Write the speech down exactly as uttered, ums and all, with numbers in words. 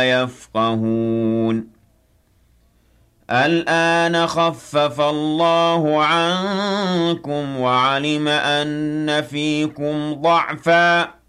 يفقهون الآن خفف الله عنكم وعلم أن فيكم ضعفا